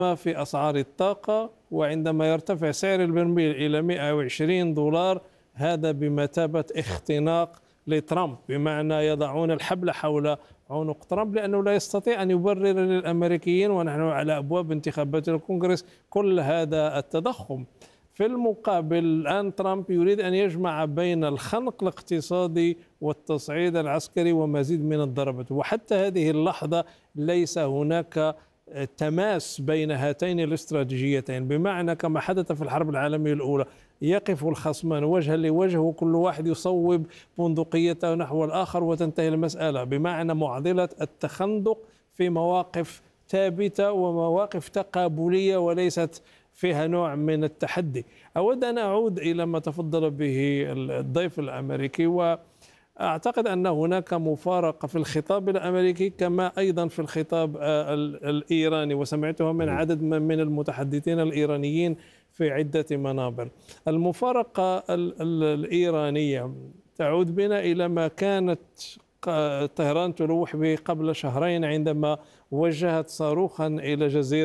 في أسعار الطاقة، وعندما يرتفع سعر البرميل إلى $120 هذا بمثابة اختناق لترامب، بمعنى يضعون الحبل حول عنق ترامب، لأنه لا يستطيع أن يبرر للأمريكيين ونحن على أبواب انتخابات الكونغرس كل هذا التضخم. في المقابل الآن ترامب يريد أن يجمع بين الخنق الاقتصادي والتصعيد العسكري ومزيد من الضربات، وحتى هذه اللحظة ليس هناك تماس بين هاتين الاستراتيجيتين، بمعنى كما حدث في الحرب العالمية الأولى يقف الخصمان وجها لوجه وكل واحد يصوب بندقيته نحو الآخر وتنتهي المسألة، بمعنى معضلة التخندق في مواقف ثابتة ومواقف تقابلية وليست فيها نوع من التحدي. أود أن أعود إلى ما تفضل به الضيف الأمريكي، وأعتقد أن هناك مفارقة في الخطاب الأمريكي كما أيضا في الخطاب الإيراني، وسمعتها من عدد من المتحدثين الإيرانيين في عدة منابر. المفارقة الإيرانية تعود بنا إلى ما كانت طهران تلوح به قبل شهرين عندما وجهت صاروخا إلى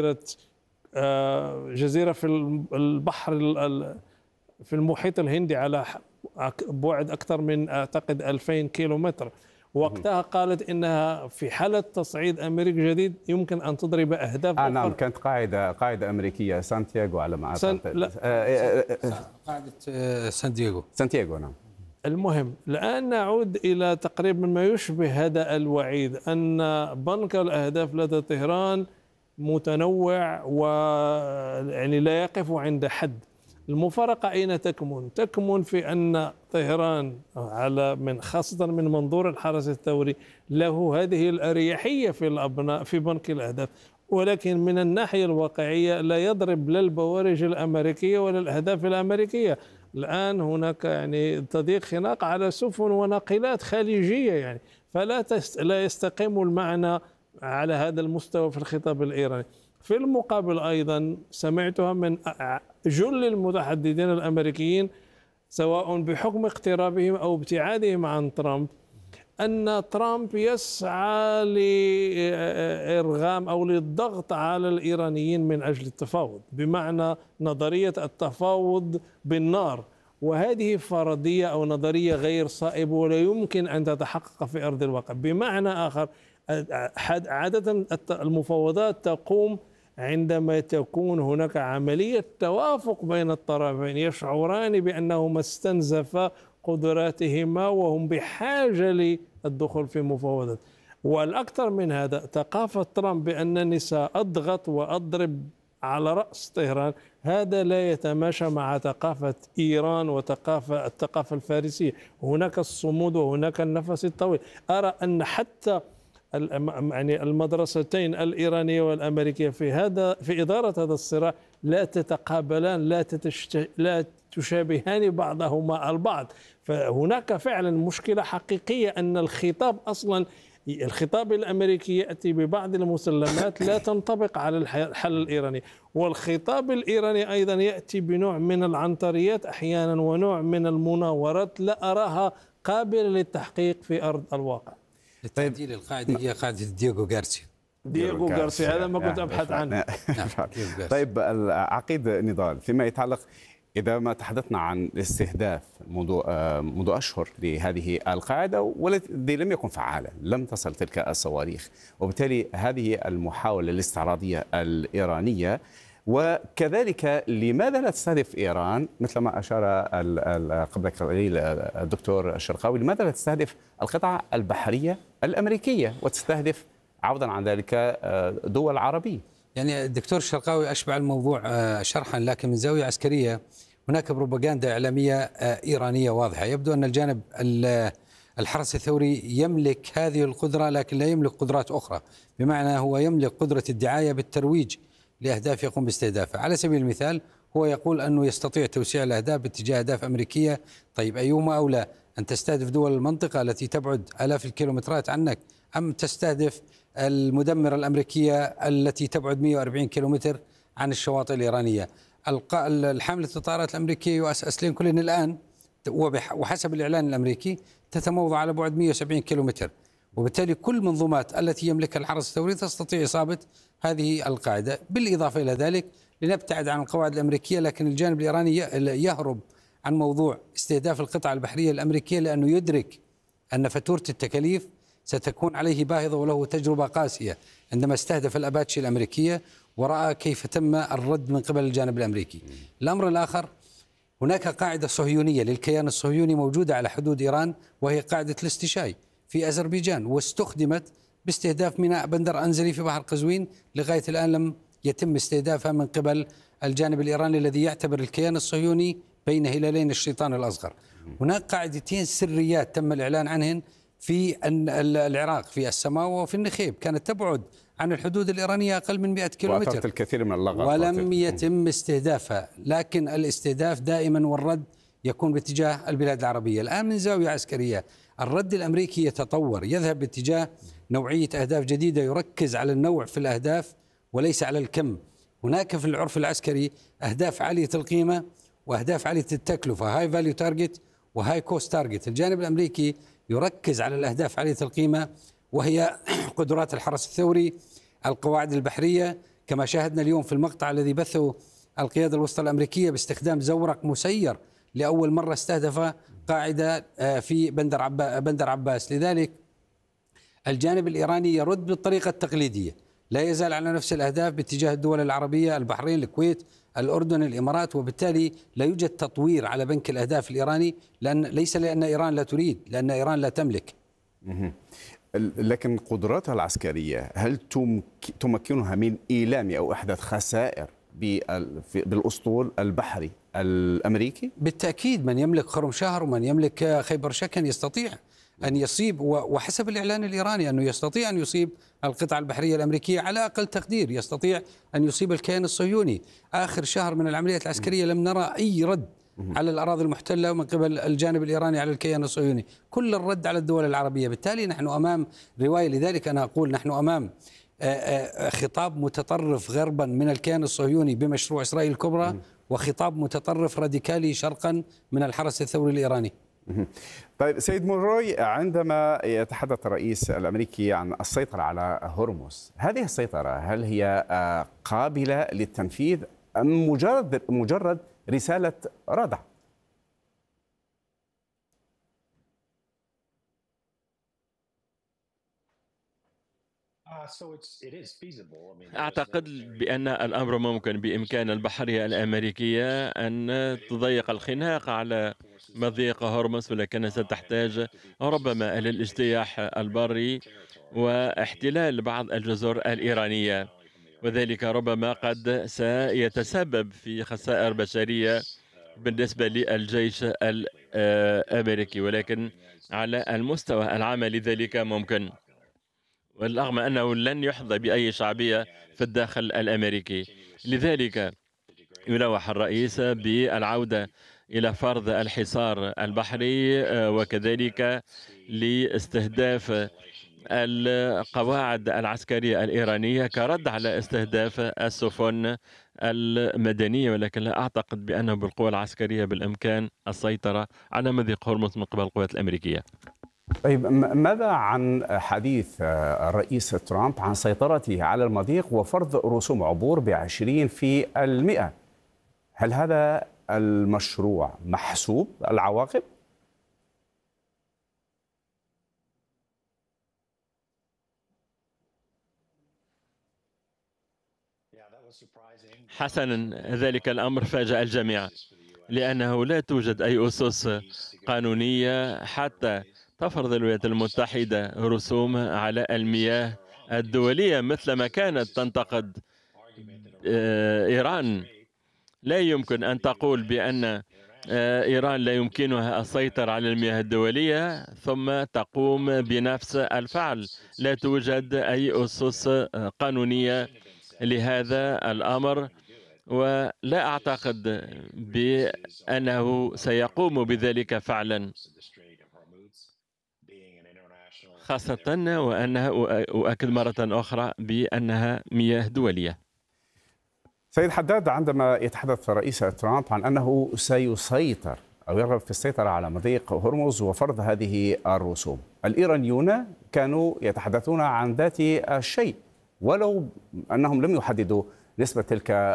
جزيرة في البحر في المحيط الهندي على بعد أكثر من أعتقد 2000 كيلومتر. وقتها قالت إنها في حالة تصعيد أمريكي جديد يمكن أن تضرب أهداف أخرى. نعم، كانت قاعدة أمريكية سانتياغو على ما أعتقد. قاعدة سانتياغو نعم. المهم الآن نعود إلى تقريبا ما يشبه هذا الوعيد، أن بنك الأهداف لدى طهران متنوع ويعني لا يقف عند حد. المفارقة أين تكمن؟ تكمن في أن طهران خاصة من منظور الحرس الثوري له هذه الأريحية في بنك الأهداف، ولكن من الناحية الواقعية لا يضرب لا البوارج الأمريكية ولا الأهداف الأمريكية. الآن هناك يعني تضييق خناق على سفن وناقلات خليجية، يعني لا يستقيم المعنى على هذا المستوى في الخطاب الإيراني. في المقابل أيضا سمعتها من جل المتحدثين الأمريكيين سواء بحكم اقترابهم أو ابتعادهم عن ترامب أن ترامب يسعى لإرغام أو للضغط على الإيرانيين من أجل التفاوض، بمعنى نظرية التفاوض بالنار، وهذه فرضية أو نظرية غير صائبة ولا يمكن أن تتحقق في أرض الواقع. بمعنى آخر عادة المفاوضات تقوم عندما تكون هناك عملية توافق بين الطرفين يشعران بأنهما استنزفا قدراتهما وهم بحاجة للدخول في مفاوضات. والأكثر من هذا ثقافة ترامب بأنني سأضغط وأضرب على رأس طهران، هذا لا يتماشى مع ثقافة إيران الثقافة الفارسية. هناك الصمود وهناك النفس الطويل. أرى أن حتى يعني المدرستين الإيرانية والأمريكية في إدارة هذا الصراع لا تتقابلان، لا تشابهان بعضهما البعض. فهناك فعلا مشكلة حقيقية أن الخطاب الأمريكي يأتي ببعض المسلمات لا تنطبق على الحل الإيراني، والخطاب الإيراني أيضا يأتي بنوع من العنتريات أحيانا ونوع من المناورات لا أراها قابلة للتحقيق في أرض الواقع. التعديل القاعدة هي قاعدة دييغو غارسيا، هذا ما كنت أبحث عنه. طيب عقيد نضال، فيما يتعلق إذا ما تحدثنا عن استهداف منذ أشهر لهذه القاعدة والتي لم يكن فعالا، لم تصل تلك الصواريخ، وبالتالي هذه المحاولة الاستعراضية الإيرانية، وكذلك لماذا لا تستهدف إيران مثل ما أشار قبل قليل الدكتور الشرقاوي، لماذا لا تستهدف القطعة البحرية الأمريكية وتستهدف عوضا عن ذلك دول عربية؟ يعني الدكتور الشرقاوي أشبع الموضوع شرحا، لكن من زاوية عسكرية هناك بروباغندا إعلامية إيرانية واضحة. يبدو أن الجانب الحرس الثوري يملك هذه القدرة لكن لا يملك قدرات أخرى، بمعنى هو يملك قدرة الدعاية بالترويج لأهداف يقوم باستهدافها. على سبيل المثال هو يقول أنه يستطيع توسيع الأهداف باتجاه أهداف أمريكية. طيب أيهما أولى، أن تستهدف دول المنطقة التي تبعد آلاف الكيلومترات عنك، أم تستهدف المدمرة الأمريكية التي تبعد 140 كيلومتر عن الشواطئ الإيرانية؟ الحاملة الطائرات الأمريكية يو اس اس لينكولن الآن وحسب الإعلان الأمريكي تتموضع على بعد 170 كيلومتر، وبالتالي كل منظومات التي يملكها الحرس الثوري تستطيع إصابة هذه القاعدة. بالإضافة إلى ذلك لنبتعد عن القواعد الأمريكية، لكن الجانب الإيراني يهرب عن موضوع استهداف القطع البحرية الأمريكية لأنه يدرك أن فاتورة التكاليف ستكون عليه باهظة، وله تجربة قاسية عندما استهدف الأباتشي الأمريكية ورأى كيف تم الرد من قبل الجانب الأمريكي. الأمر الآخر، هناك قاعدة صهيونية للكيان الصهيوني موجودة على حدود إيران، وهي قاعدة الاستشاي في أذربيجان، واستخدمت باستهداف ميناء بندر أنزلي في بحر قزوين. لغاية الآن لم يتم استهدافها من قبل الجانب الإيراني الذي يعتبر الكيان الصهيوني بين هلالين الشيطان الأصغر. هناك قاعدتين سريات تم الإعلان عنهن في العراق، في السماوة وفي النخيب، كانت تبعد عن الحدود الإيرانية أقل من 100 كيلومتر، وأثرت الكثير من اللغط ولم يتم استهدافها. لكن الاستهداف دائما والرد يكون باتجاه البلاد العربية. الآن من زاوية عسكرية الرد الأمريكي يتطور، يذهب باتجاه نوعية أهداف جديدة، يركز على النوع في الأهداف وليس على الكم. هناك في العرف العسكري أهداف عالية القيمة وأهداف عالية التكلفة، هاي فاليو تارجت وهاي كوست تارجت. الجانب الأمريكي يركز على الأهداف عالية القيمة، وهي قدرات الحرس الثوري، القواعد البحرية، كما شاهدنا اليوم في المقطع الذي بثه القيادة الوسطى الأمريكية باستخدام زورق مسير لأول مرة استهدف قاعدة في بندر عباس. لذلك الجانب الإيراني يرد بالطريقة التقليدية، لا يزال على نفس الأهداف باتجاه الدول العربية، البحرين، الكويت، الأردن، الإمارات. وبالتالي لا يوجد تطوير على بنك الأهداف الإيراني، ليس لأن إيران لا تريد، لأن إيران لا تملك. لكن قدراتها العسكرية هل تمكنها من إيلام أو إحداث خسائر بالأسطول البحري الأمريكي؟ بالتأكيد، من يملك خرم شهر ومن يملك خيبر شكن يستطيع أن يصيب، وحسب الإعلان الإيراني أنه يستطيع أن يصيب القطع البحرية الأمريكية، على أقل تقدير يستطيع أن يصيب الكيان الصهيوني. آخر شهر من العمليات العسكرية لم نرى أي رد على الأراضي المحتلة من قبل الجانب الإيراني على الكيان الصهيوني، كل الرد على الدول العربية. بالتالي نحن أمام رواية، لذلك أنا أقول نحن أمام خطاب متطرف غربا من الكيان الصهيوني بمشروع إسرائيل الكبرى، وخطاب متطرف راديكالي شرقا من الحرس الثوري الإيراني. طيب سيد مونروي، عندما يتحدث الرئيس الأمريكي عن السيطرة على هرمز، هذه السيطرة هل هي قابلة للتنفيذ أم مجرد رسالة ردع؟ أعتقد بأن الأمر ممكن. بإمكان البحرية الأمريكية أن تضيق الخناق على مضيق هرمز، ولكن ستحتاج ربما إلى الاجتياح البري واحتلال بعض الجزر الإيرانية، وذلك ربما قد سيتسبب في خسائر بشرية بالنسبة للجيش الأمريكي، ولكن على المستوى العملي ذلك ممكن، والرغم أنه لن يحظى بأي شعبية في الداخل الأمريكي. لذلك يلوح الرئيس بالعودة إلى فرض الحصار البحري، وكذلك لاستهداف القواعد العسكرية الإيرانية كرد على استهداف السفن المدنية. ولكن لا أعتقد بأنه بالقوى العسكرية بالإمكان السيطرة على مضيق هرمز من قبل القوات الأمريكية. طيب ماذا عن حديث الرئيس ترامب عن سيطرته على المضيق وفرض رسوم عبور ب20%؟ هل هذا المشروع محسوب العواقب؟ حسنا، ذلك الأمر فاجأ الجميع، لأنه لا توجد أي أسس قانونية حتى تفرض الولايات المتحدة رسوم على المياه الدولية مثلما كانت تنتقد إيران. لا يمكن أن تقول بأن إيران لا يمكنها السيطرة على المياه الدولية ثم تقوم بنفس الفعل. لا توجد أي أسس قانونية لهذا الأمر، ولا أعتقد بأنه سيقوم بذلك فعلا، خاصة وأنها أؤكد مرة أخرى بأنها مياه دولية. سيد حداد، عندما يتحدث رئيس ترامب عن أنه سيسيطر أو يرغب في السيطرة على مضيق هرمز وفرض هذه الرسوم. الإيرانيون كانوا يتحدثون عن ذات الشيء ولو أنهم لم يحددوا نسبة تلك